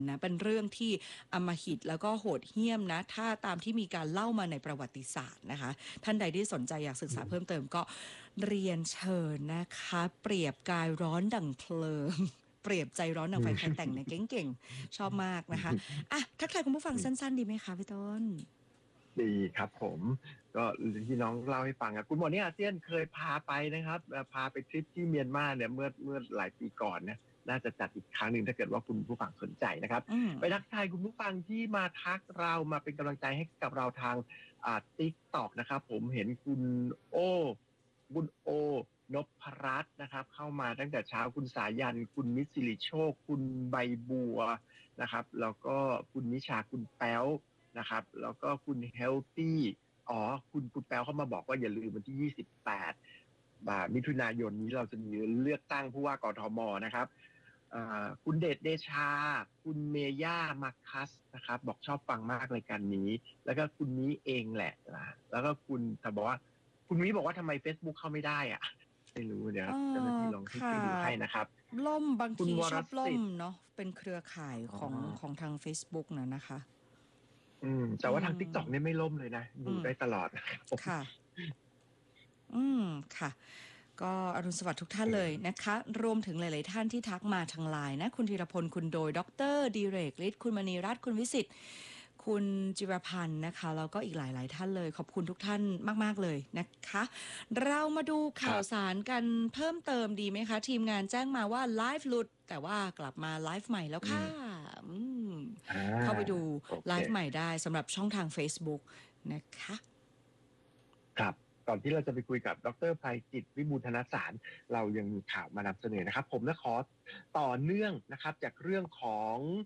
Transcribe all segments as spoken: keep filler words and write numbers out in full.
นะเป็นเรื่องที่อำมหิตแล้วก็โหดเหี้ยมนะถ้าตามที่มีการเล่ามาในประวัติศาสตร์นะคะท่านใดที่สนใจอยากศึกษาเพิ่มเติมก็เรียนเชิญนะคะเปรียบกายร้อนดั่งเพลิงเปรียบใจร้อนดั่งไฟใครแต่งเนี่ยเก่งๆชอบมากนะคะอ่ะทักทายคุณผู้ฟังสั้นๆดีไหมคะพี่ต้นดีครับผมก็ที่น้องเล่าให้ฟังอ่ะคุณหมอเนี่ยอาเซียนเคยพาไปนะครับพาไปทริปที่เมียนมาเนี่ยเมื่อเมื่อหลายปีก่อนเนี่ยน่าจะจัดอีกครั้งหนึ่งถ้าเกิดว่าคุณผู้ฟังสนใจนะครับไปทักทายคุณผู้ฟังที่มาทักเรามาเป็นกำลังใจให้กับเราทางอ่าติ๊กต็อกนะครับผมเห็นคุณโอ้บุญโอนพรัตน์นะครับเข้ามาตั้งแต่เช้าคุณสายันคุณมิสิริโชคคุณใบบัวนะครับแล้วก็คุณนิชาคุณแป๊วนะครับแล้วก็คุณเฮลตี้อ๋อคุณคุณแป๊วเข้ามาบอกว่าอย่าลืมวันที่ยี่สิบแปดมิถุนายนนี้เราจะมีเลือกตั้งผู้ว่ากทมนะครับคุณเดชเดชาคุณเมย่ามาคัสนะครับบอกชอบฟังมากรายการนี้แล้วก็คุณนี้เองแหละนะแล้วก็คุณแต่บอกว่าคุณนี้บอกว่าทำไม Facebook เข้าไม่ได้อะไม่รู้เดี๋ยวเจ้าหน้าที่ลองให้ดูให้นะครับล่มบางทีชอบล่มเนาะเป็นเครือข่ายของของทาง Facebook นะนะคะอืมแต่ว่าทาง TikTok เนี่ยไม่ล่มเลยนะดูได้ตลอดค่ะอืมค่ะก็อรุณสวัสดิ์ทุกท่านเลยนะคะรวมถึงหลายๆท่านที่ทักมาทางไลน์นะคุณธีรพลคุณโดยดรดีเรกฤทธิ์คุณมณีรัตน์คุณวิสิทธิ์คุณจิรพันธ์นะคะแล้วก็อีกหลายๆท่านเลยขอบคุณทุกท่านมากๆเลยนะคะเรามาดูข่าวสารกันเพิ่มเติมดีไหมคะทีมงานแจ้งมาว่าไลฟ์หลุดแต่ว่ากลับมาไลฟ์ใหม่แล้วค่ะเข้าไปดูไลฟ์ใหม่ได้สำหรับช่องทาง Facebook นะคะครับก่อนที่เราจะไปคุยกับดรไพจิตรวิบูลย์ธนสารเรายังมีข่าวมานำเสนอนะครับผมจะขอต่อเนื่องนะครับจากเรื่องของ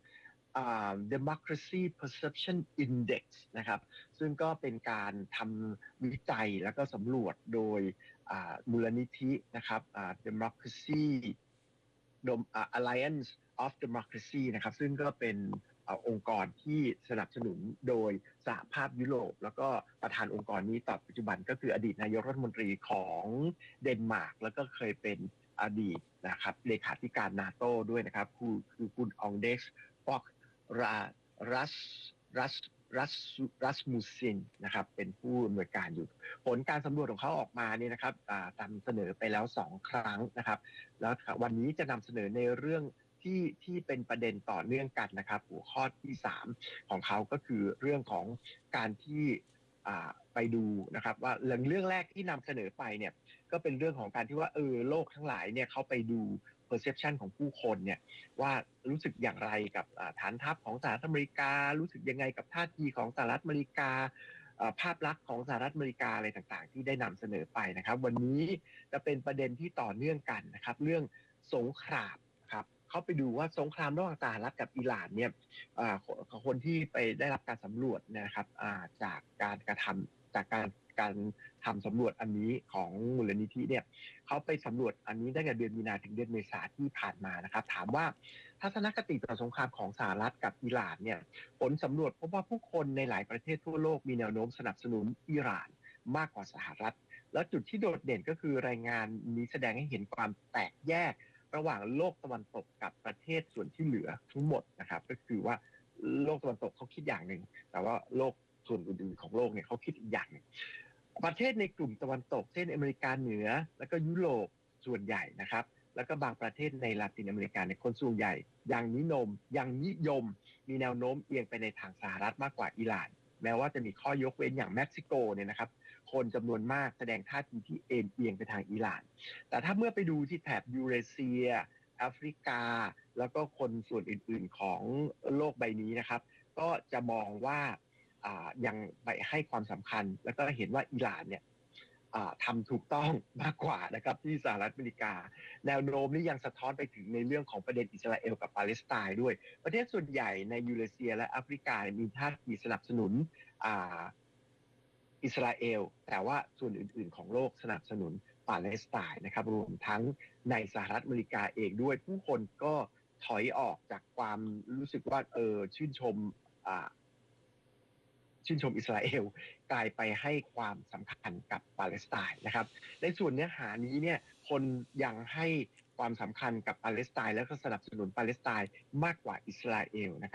democracy perception index นะครับซึ่งก็เป็นการทำวิจัยแล้วก็สำรวจโดยมูลนิธินะครับ democracy alliance of democracy นะครับซึ่งก็เป็นองค์กรที่สนับสนุนโดยสหภาพยุโรปแล้วก็ประธานองค์กรนี้ต่อปัจจุบันก็คืออดีตนายกรัฐมนตรีของเดนมาร์กแล้วก็เคยเป็นอดีตนะครับเลขาธิการนาโต้ด้วยนะครับคือคือคุณองเด็กซ์ฟอกรารัสรัสรัสรัสมูซินนะครับเป็นผู้อำนวยการอยู่ผลการสำรวจของเขาออกมาเนี่ยนะครับนำเสนอไปแล้วสองครั้งนะครับแล้ววันนี้จะนำเสนอในเรื่องที่ที่เป็นประเด็นต่อเนื่องกันนะครับหัวข้อที่สามของเขาก็คือเรื่องของการที่ไปดูนะครับว่าเรื่องเรื่องแรกที่นำเสนอไปเนี่ยก็เป็นเรื่องของการที่ว่าเออโลกทั้งหลายเนี่ยเขาไปดู perception ของผู้คนเนี่ยว่ารู้สึกอย่างไรกับฐานทัพของสหรัฐอเมริการู้สึกยังไงกับท่าทีของสหรัฐอเมริกาภาพลักษณ์ของสหรัฐอเมริกาอะไรต่างๆที่ได้นำเสนอไปนะครับวันนี้จะเป็นประเด็นที่ต่อเนื่องกันนะครับเรื่องสงครามครับเขาไปดูว่าสงครามระหว่างสหรัฐกับอิหร่านเนี่ยคนที่ไปได้รับการสำรวจนะครับจากการกระทำจากการการทำสำรวจอันนี้ของมูลนิธิเนี่ยเขาไปสำรวจอันนี้ตั้งแต่เดือนมีนาถึงเดือนเมษาที่ผ่านมานะครับถามว่าทัศนคติต่อสงครามของสหรัฐกับอิหร่านเนี่ยผลสำรวจพบว่าผู้คนในหลายประเทศทั่วโลกมีแนวโน้มสนับสนุนอิหร่านมากกว่าสหรัฐแล้วจุดที่โดดเด่นก็คือรายงานนี้แสดงให้เห็นความแตกแยกระหว่างโลกตะวันตกกับประเทศส่วนที่เหลือทั้งหมดนะครับก็คือว่าโลกตะวันตกเขาคิดอย่างหนึ่งแต่ว่าโลกส่วนอื่นๆของโลกเนี่ยเขาคิดอีกอย่างหนึ่งประเทศในกลุ่มตะวันตกเช่นอเมริกาเหนือแล้วก็ยุโรปส่วนใหญ่นะครับแล้วก็บางประเทศในลาตินอเมริกาในคนส่วนใหญ่ยังนิยมยังนิยมมีแนวโน้มเอียงไปในทางสหรัฐมากกว่าอิหร่านแม้ว่าจะมีข้อยกเว้นอย่างเม็กซิโกเนี่ยนะครับคนจำนวนมากแสดงท่าทีที่เอ็นเอียงไปทางอิหร่านแต่ถ้าเมื่อไปดูที่แถบยูเรเซียแอฟริกาแล้วก็คนส่วนอื่นๆของโลกใบนี้นะครับก็จะมองว่ายังไปให้ความสำคัญแล้วก็เห็นว่าอิหร่านเนี่ยทำถูกต้องมากกว่านะครับที่สหรัฐอเมริกาแนวโน้มนี้ยังสะท้อนไปถึงในเรื่องของประเด็นอิสราเอลกับปาเลสไตน์ด้วยประเทศส่วนใหญ่ในยูเรเซียและแอฟริกามีท่าทีสนับสนุนอิสราเอลแต่ว่าส่วนอื่นๆของโลกสนับสนุนปาเลสไตน์นะครับรวมทั้งในสหรัฐอเมริกาเองด้วยผู้คนก็ถอยออกจากความรู้สึกว่าเออชื่นชมชื่นชมอิสราเอลกลายไปให้ความสำคัญกับปาเลสไตน์นะครับในส่วนเนื้อหานี้เนี่ยคนยังให้ความสำคัญกับปาเลสไตน์และก็สนับสนุนปาเลสไตน์มากกว่าอิสราเอลนะครับ